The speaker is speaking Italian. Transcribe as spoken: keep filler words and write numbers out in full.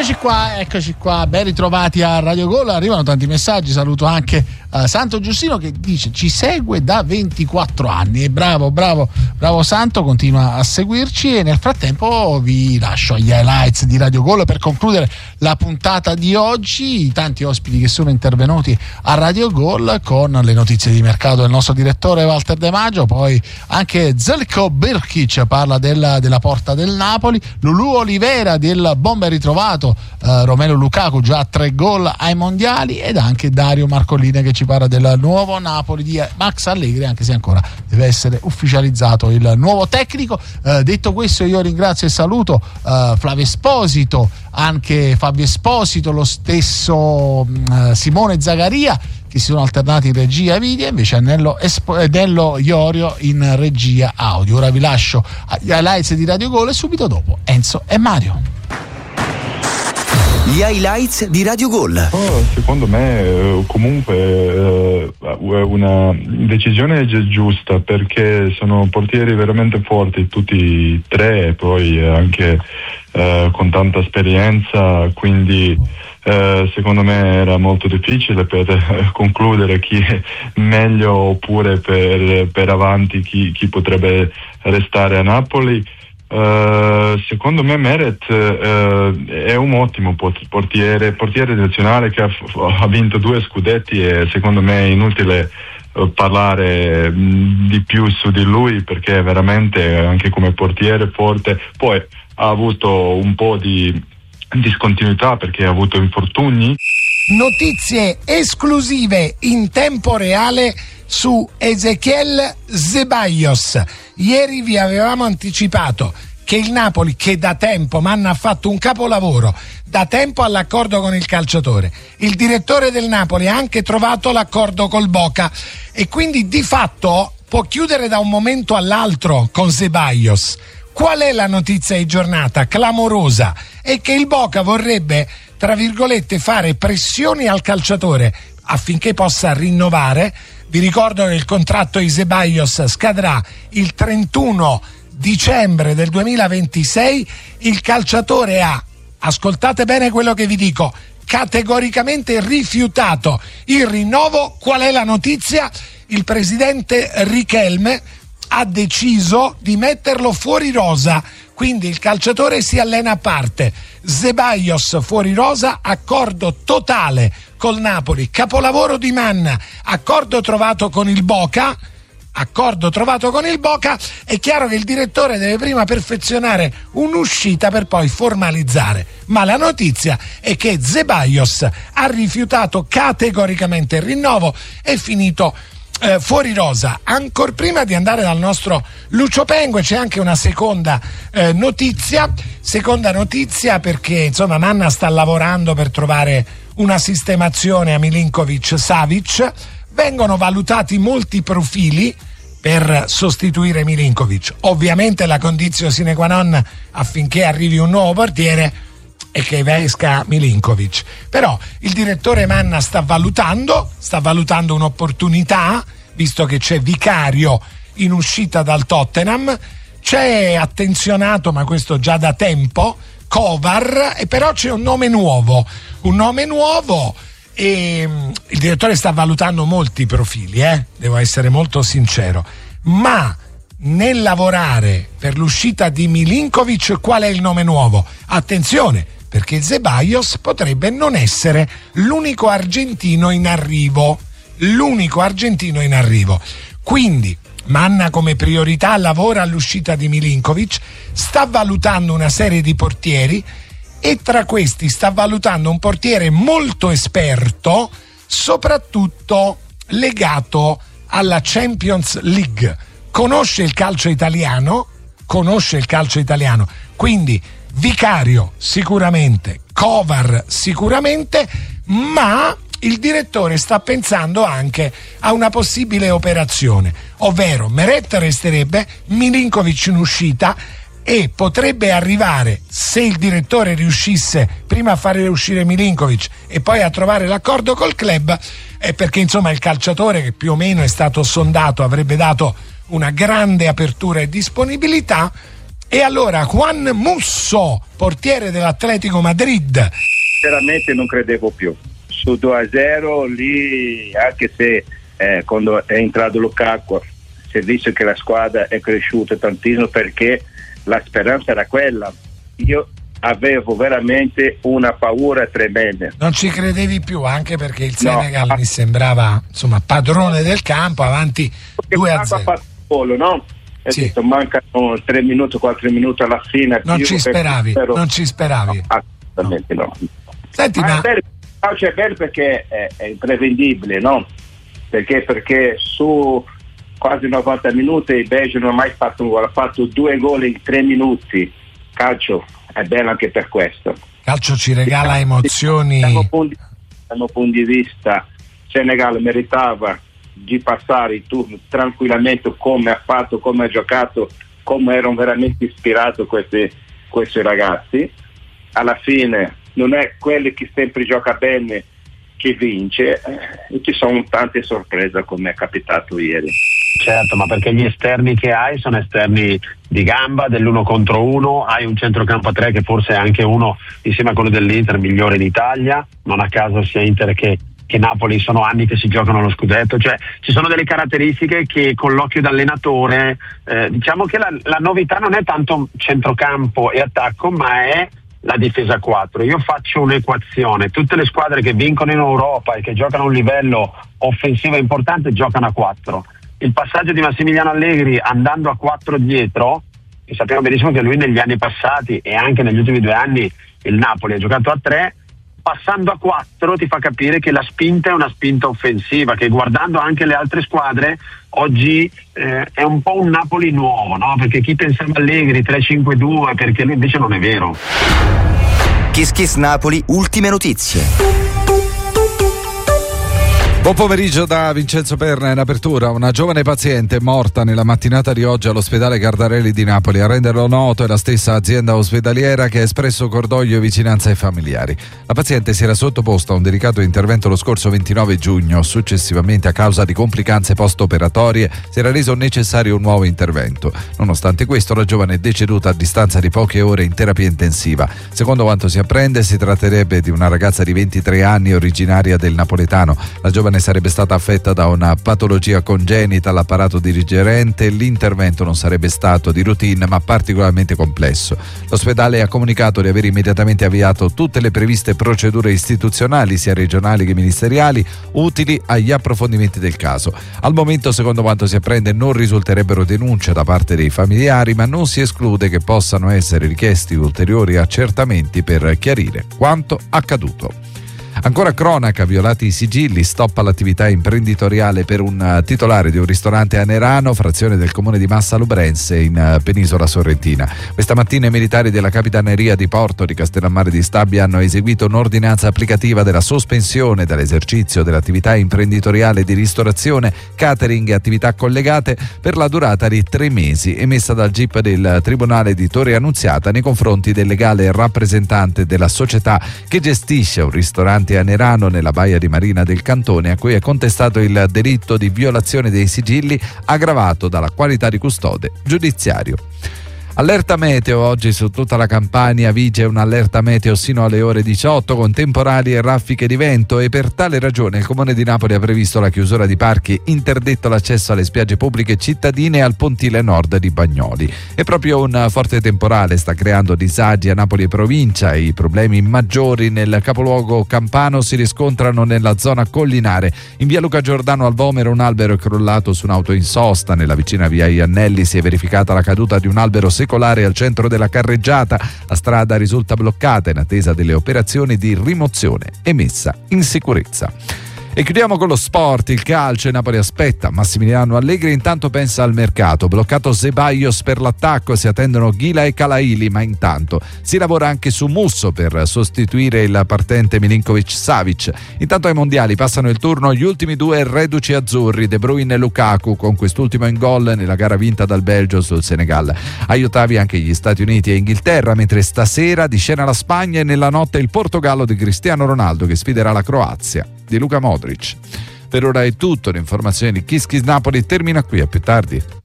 Eccoci qua, eccoci qua, ben ritrovati a Radio Gol. Arrivano tanti messaggi, saluto anche uh, Santo Giustino che dice ci segue da ventiquattro anni. E bravo, bravo, bravo Santo, continua a seguirci e nel frattempo vi lascio agli highlights di Radio Gol per concludere la puntata di oggi. I tanti ospiti che sono intervenuti a Radio Gol con le notizie di mercato del nostro direttore Walter De Maggio, poi anche Zeljko Brkić parla della, della porta del Napoli, Lulù Olivera del bomber ritrovato, eh, Romelu Lukaku già tre gol ai mondiali, ed anche Dario Marcolline che ci parla del nuovo Napoli di Max Allegri, anche se ancora deve essere ufficializzato il nuovo tecnico. Eh, detto questo, io ringrazio e saluto eh, Flavio Esposito, anche Fabio Esposito, lo stesso eh, Simone Zagaria, che si sono alternati in regia video, invece Annello, Espo, Annello Iorio in regia audio. Ora vi lascio agli highlights di Radio Gol e subito dopo Enzo e Mario. Gli highlights di Radio Gol. Oh, secondo me comunque eh, una decisione giusta, perché sono portieri veramente forti tutti e tre, e poi anche eh, con tanta esperienza, quindi eh, secondo me era molto difficile per eh, concludere chi è meglio, oppure per, per avanti chi, chi potrebbe restare a Napoli. Uh, secondo me Meret uh, è un ottimo portiere, portiere nazionale che ha, ha vinto due scudetti, e secondo me è inutile uh, parlare mh, di più su di lui, perché è veramente anche come portiere forte. Poi ha avuto un po' di discontinuità perché ha avuto infortuni. Notizie esclusive in tempo reale su Ezequiel Ceballos. Ieri vi avevamo anticipato che il Napoli, che da tempo Manna ha fatto un capolavoro, da tempo all'accordo con il calciatore, il direttore del Napoli ha anche trovato l'accordo col Boca e quindi di fatto può chiudere da un momento all'altro con Ceballos. Qual è la notizia di giornata clamorosa? È che il Boca vorrebbe, tra virgolette, fare pressioni al calciatore affinché possa rinnovare. Vi ricordo che il contratto di Ceballos scadrà il trentuno dicembre del duemilaventisei. Il calciatore ha, ascoltate bene quello che vi dico, categoricamente rifiutato il rinnovo. Qual è la notizia? Il presidente Richelme ha deciso di metterlo fuori rosa, quindi il calciatore si allena a parte. Ceballos fuori rosa, accordo totale col Napoli, capolavoro di Manna, accordo trovato con il Boca, accordo trovato con il Boca. È chiaro che il direttore deve prima perfezionare un'uscita per poi formalizzare, ma la notizia è che Ceballos ha rifiutato categoricamente il rinnovo, è finito Eh, fuori rosa. Ancora prima di andare dal nostro Lucio Pengue c'è anche una seconda eh, notizia seconda notizia perché insomma Manna sta lavorando per trovare una sistemazione a Milinkovic Savic. Vengono valutati molti profili per sostituire Milinkovic. Ovviamente la condizione sine qua non affinché arrivi un nuovo portiere e che esca Milinkovic, però il direttore Manna sta valutando sta valutando un'opportunità, visto che c'è Vicario in uscita dal Tottenham, c'è attenzionato, ma questo già da tempo, Kovar, e però c'è un nome nuovo un nome nuovo e il direttore sta valutando molti profili, eh? Devo essere molto sincero, ma nel lavorare per l'uscita di Milinkovic qual è il nome nuovo? Attenzione, perché Ceballos potrebbe non essere l'unico argentino in arrivo, l'unico argentino in arrivo. Quindi Manna come priorità lavora all'uscita di Milinkovic, sta valutando una serie di portieri e tra questi sta valutando un portiere molto esperto, soprattutto legato alla Champions League. Conosce il calcio italiano, conosce il calcio italiano, quindi Vicario sicuramente, Kovar sicuramente, ma il direttore sta pensando anche a una possibile operazione, ovvero Meret resterebbe, Milinkovic in uscita e potrebbe arrivare, se il direttore riuscisse prima a fare uscire Milinkovic e poi a trovare l'accordo col club, eh, perché insomma il calciatore, che più o meno è stato sondato, avrebbe dato una grande apertura e disponibilità, E allora Juan Musso, portiere dell'Atletico Madrid. Veramente non credevo più. Su due a zero lì, anche se eh, quando è entrato Lukaku si è visto che la squadra è cresciuta tantissimo, perché la speranza era quella. Io avevo veramente una paura tremenda. Non ci credevi più, anche perché il No. Senegal mi sembrava, insomma, padrone del campo, avanti due a zero. Polo, no? Hai Sì. detto, mancano tre minuti, quattro minuti alla fine. Non Io ci per- speravi, spero- non ci speravi. No, assolutamente no. Senti, Ma ma è bello, il calcio è bello perché è, è imprevedibile, no? Perché, perché su quasi novanta minuti il Belgio non ha mai fatto un gol, ha fatto due gol in tre minuti. Calcio è bello anche per questo. calcio ci regala emozioni. Dal punto, dal punto di vista, Senegal meritava di passare il turno tranquillamente, come ha fatto, come ha giocato, come erano veramente ispirati questi, questi ragazzi. Alla fine non è quelli che sempre gioca bene che vince, eh, e ci sono tante sorprese, come è capitato ieri. Certo, ma perché gli esterni che hai sono esterni di gamba, dell'uno contro uno, hai un centrocampo a tre che forse è anche uno, insieme a quello dell'Inter, migliore in Italia, non a caso sia Inter che, che Napoli sono anni che si giocano lo scudetto, cioè ci sono delle caratteristiche che con l'occhio d'allenatore, eh, diciamo che la, la novità non è tanto centrocampo e attacco, ma è la difesa a quattro. Io faccio un'equazione: tutte le squadre che vincono in Europa e che giocano a un livello offensivo importante giocano a quattro. Il passaggio di Massimiliano Allegri andando a quattro dietro, e sappiamo benissimo che lui negli anni passati e anche negli ultimi due anni il Napoli ha giocato a tre, passando a quattro ti fa capire che la spinta è una spinta offensiva, che guardando anche le altre squadre oggi eh, è un po' un Napoli nuovo, no? Perché chi pensava Allegri tre cinque due, perché lui invece non è vero. Kiss Kiss Napoli, ultime notizie. Buon pomeriggio da Vincenzo Perna. In apertura, una giovane paziente morta nella mattinata di oggi all'ospedale Gardarelli di Napoli. A renderlo noto è la stessa azienda ospedaliera che ha espresso cordoglio e vicinanza ai familiari. La paziente si era sottoposta a un delicato intervento lo scorso ventinove giugno. Successivamente, a causa di complicanze post-operatorie, si era reso necessario un nuovo intervento. Nonostante questo, la giovane è deceduta a distanza di poche ore in terapia intensiva. Secondo quanto si apprende, si tratterebbe di una ragazza di ventitré anni originaria del napoletano. La giovane sarebbe stata affetta da una patologia congenita all'apparato digerente. L'intervento non sarebbe stato di routine ma particolarmente complesso. L'ospedale ha comunicato di aver immediatamente avviato tutte le previste procedure istituzionali, sia regionali che ministeriali, utili agli approfondimenti del caso. Al momento, secondo quanto si apprende, non risulterebbero denunce da parte dei familiari, ma non si esclude che possano essere richiesti ulteriori accertamenti per chiarire quanto accaduto. Ancora cronaca, violati i sigilli, stop all'attività imprenditoriale per un titolare di un ristorante a Nerano, frazione del comune di Massa Lubrense in penisola sorrentina. Questa mattina i militari della Capitaneria di Porto di Castellammare di Stabia hanno eseguito un'ordinanza applicativa della sospensione dall'esercizio dell'attività imprenditoriale di ristorazione, catering e attività collegate per la durata di tre mesi, emessa dal G I P del Tribunale di Torre Annunziata nei confronti del legale rappresentante della società che gestisce un ristorante a Nerano nella Baia di Marina del Cantone, a cui è contestato il delitto di violazione dei sigilli aggravato dalla qualità di custode giudiziario. Allerta meteo oggi su tutta la Campania, vige un'allerta meteo sino alle ore diciotto con temporali e raffiche di vento, e per tale ragione il Comune di Napoli ha previsto la chiusura di parchi, interdetto l'accesso alle spiagge pubbliche cittadine e al pontile nord di Bagnoli. E proprio un forte temporale sta creando disagi a Napoli e provincia, e i problemi maggiori nel capoluogo campano si riscontrano nella zona collinare. In via Luca Giordano al Vomero un albero è crollato su un'auto in sosta, nella vicina via Iannelli si è verificata la caduta di un albero secolare al centro della carreggiata. La strada risulta bloccata in attesa delle operazioni di rimozione e messa in sicurezza. E chiudiamo con lo sport, il calcio. Il Napoli aspetta Massimiliano Allegri, intanto pensa al mercato. Bloccato Ceballos per l'attacco, si attendono Ghila e Calaili, ma intanto si lavora anche su Musso per sostituire il partente Milinkovic-Savic. Intanto ai mondiali passano il turno gli ultimi due reduci azzurri, De Bruyne e Lukaku, con quest'ultimo in gol nella gara vinta dal Belgio sul Senegal. Agli ottavi anche gli Stati Uniti e Inghilterra, mentre stasera di scena la Spagna e nella notte il Portogallo di Cristiano Ronaldo che sfiderà la Croazia di Luka Modric. Per ora è tutto, l'informazione di Kiss Kiss Napoli termina qui, a più tardi.